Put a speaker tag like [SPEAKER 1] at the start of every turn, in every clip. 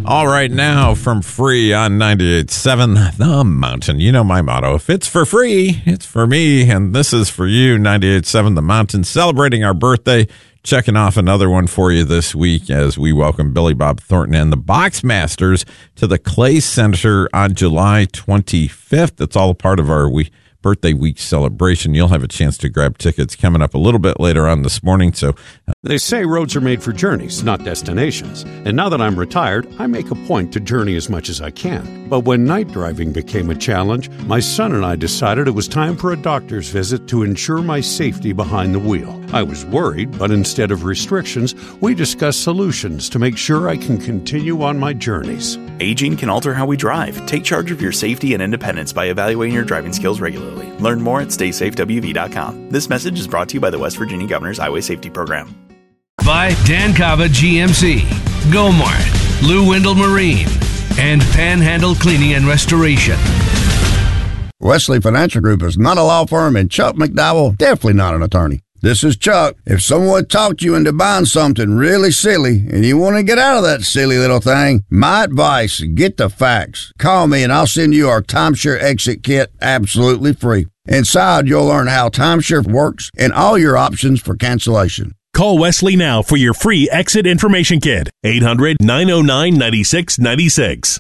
[SPEAKER 1] All right, now from Free on 98.7 The Mountain. You know my motto. If it's for free, it's for me. And this is for you, 98.7 The Mountain, celebrating our birthday. Checking off another one for you this week as we welcome Billy Bob Thornton and the Boxmasters to the Clay Center on July 25th. It's all a part of our birthday week celebration. You'll have a chance to grab tickets coming up a little bit later on this morning. So
[SPEAKER 2] they say roads are made for journeys, not destinations. And now that I'm retired, I make a point to journey as much as I can. But when night driving became a challenge, my son and I decided it was time for a doctor's visit to ensure my safety behind the wheel. I was worried, but instead of restrictions, we discussed solutions to make sure I can continue on my journeys.
[SPEAKER 3] Aging can alter how we drive. Take charge of your safety and independence by evaluating your driving skills regularly. Learn more at StaySafeWV.com. This message is brought to you by the West Virginia Governor's Highway Safety Program.
[SPEAKER 4] By Dan Cava GMC, Gomart, Lou Wendell Marine, and Panhandle Cleaning and Restoration.
[SPEAKER 5] Wesley Financial Group is not a law firm, and Chuck McDowell definitely not an attorney. This is Chuck. If someone talked you into buying something really silly and you want to get out of that silly little thing, my advice, get the facts. Call me and I'll send you our timeshare exit kit absolutely free. Inside, you'll learn how timeshare works and all your options for cancellation.
[SPEAKER 6] Call Wesley now for your free exit information kit. 800-909-9696.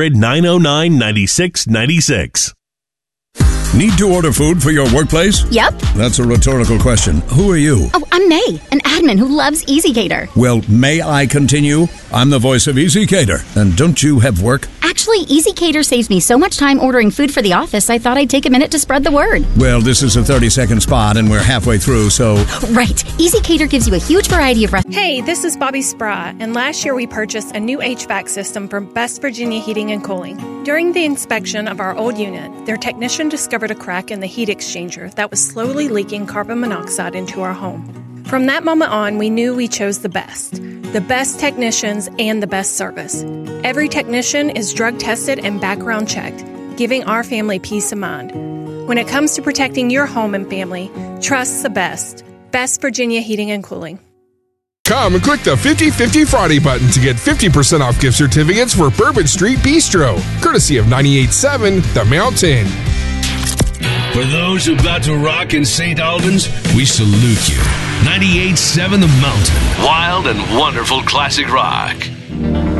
[SPEAKER 6] 800-909-9696.
[SPEAKER 7] Need to order food for your workplace?
[SPEAKER 8] Yep.
[SPEAKER 7] That's a rhetorical question. Who are you?
[SPEAKER 8] Oh, I'm May, an admin who loves EasyCater.
[SPEAKER 7] Well, may I continue? I'm the voice of EasyCater. And don't you have work?
[SPEAKER 8] Actually, EasyCater saves me so much time ordering food for the office, I thought I'd take a minute to spread the word.
[SPEAKER 7] Well, this is a 30-second spot, and we're halfway through, so...
[SPEAKER 8] Right. EasyCater gives you a huge variety of...
[SPEAKER 9] Hey, this is Bobby Spra, and last year we purchased a new HVAC system from West Virginia Heating and Cooling. During the inspection of our old unit, their technician discovered a crack in the heat exchanger that was slowly leaking carbon monoxide into our home. From that moment on, we knew we chose the best technicians and the best service. Every technician is drug tested and background checked, giving our family peace of mind. When it comes to protecting your home and family, trust the best. West Virginia Heating and Cooling.
[SPEAKER 10] Come and click the 50/50 Friday button to get 50% off gift certificates for Bourbon Street Bistro, courtesy of 98.7 The Mountain.
[SPEAKER 4] For those about to rock in St. Albans, we salute you. 98.7 The Mountain. Wild and wonderful classic rock.